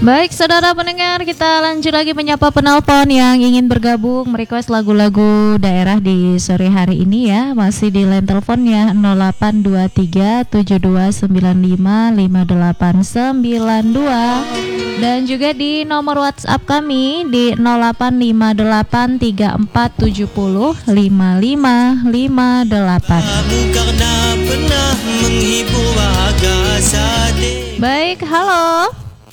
Baik, saudara pendengar, kita lanjut lagi menyapa penelpon yang ingin bergabung merequest lagu-lagu daerah di sore hari ini ya. Masih di line teleponnya 0823 7295892 dan juga di nomor WhatsApp kami di 085834705558. Baik, halo.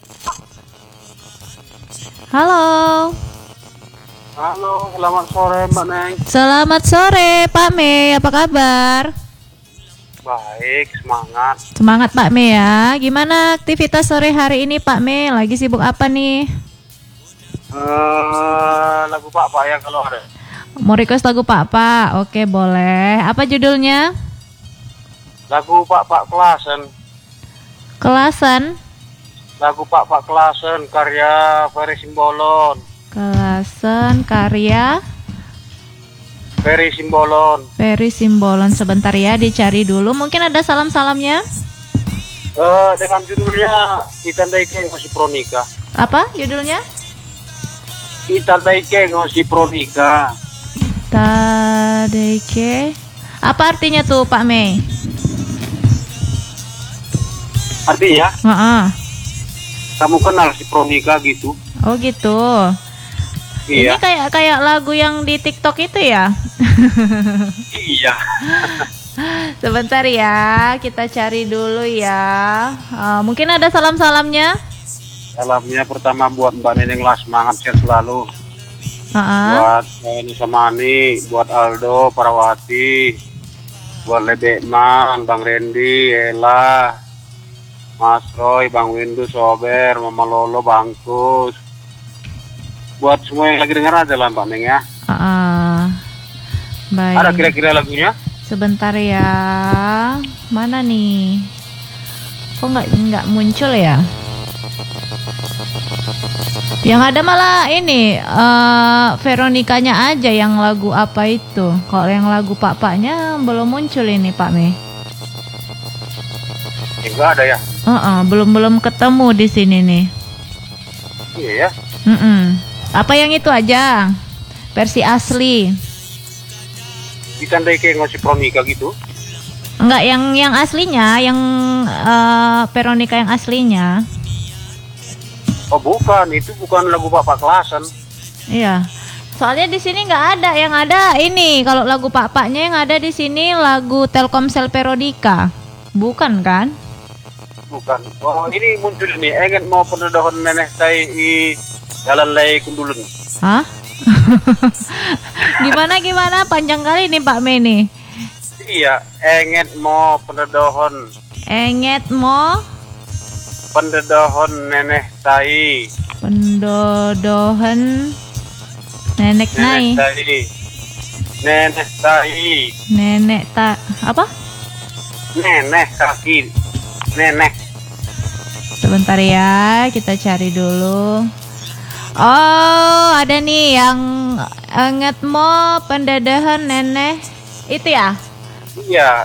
Halo. Halo, selamat sore Mbak Neng. Selamat sore Pak Mei, apa kabar? Baik, semangat. Semangat Pak Mei ya. Gimana aktivitas sore hari ini Pak Mei? Lagi sibuk apa nih? Lagu Pak ya kalau ada. Mau request lagu Pak? Oke, boleh. Apa judulnya? Lagu Pak Kelasen. Kelasan. Lagu Pak Kelasen karya Ferry Simbolon. Kelasan karya Ferry Simbolon. Ferry Simbolon. Sebentar ya, dicari dulu. Mungkin ada salam-salamnya. Dengan judulnya Itandai Keng Masih Pronika. Apa judulnya? Itandai Keng Masih Pronika. Tadeke. Apa artinya tuh Pak Mei? Artinya kamu kenal si Pronika gitu. Oh gitu. Iya. Ini kayak lagu yang di TikTok itu ya? Iya. Sebentar ya, kita cari dulu ya. Mungkin ada salam-salamnya? Salamnya pertama buat Mbak Neneng lah, semangat sehat selalu. Buat Nisa Mani, buat Aldo, Parawati, buat Lebekman, Bang Randy, Ella, Mas Roy, Bang Windu, Sober, Mama Lolo, Bangkus. Buat semua yang lagi dengar aja lah Mbak Neng ya. Baik. Ada kira-kira lagunya? Sebentar ya. Mana nih? Kok nggak muncul ya? Yang ada malah ini Veronikanya aja yang lagu apa itu. Kalau yang lagu Pak-Paknya belum muncul ini Pak Mei. Enggak ada ya? Belum ketemu di sini nih. Iya ya. Apa yang itu aja? Versi asli. Ditandai kayak ngasih Pronika gitu? Enggak, yang aslinya, yang Veronika yang aslinya. Oh bukan, itu bukan lagu Pak Kelasen. Iya. Soalnya di sini nggak ada, yang ada ini kalau lagu Pak-Paknya yang ada di sini lagu Telkomsel Veronika. Bukan kan? Bukan. Oh ini muncul nih. Enggak mau penedohan nenek saya di jalan lay Kundulun. Hah? Gimana? Panjang kali nih Pak Mei nih. Iya, enggak mau penedohan. Enget mo Pendedohan nenek tai. pendodohan nenek nai. Nenek tai. Nenek tak apa? Nenek kaki. Nenek. Sebentar ya, kita cari dulu. Oh, ada nih yang enget mo pendedahan nenek. Itu ya? Iya,